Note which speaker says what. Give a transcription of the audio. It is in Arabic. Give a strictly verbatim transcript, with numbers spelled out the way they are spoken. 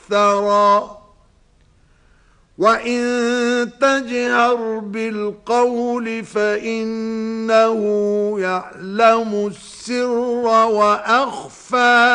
Speaker 1: الثرى وإن تجهر بالقول فإنه يعلم السر وأخفى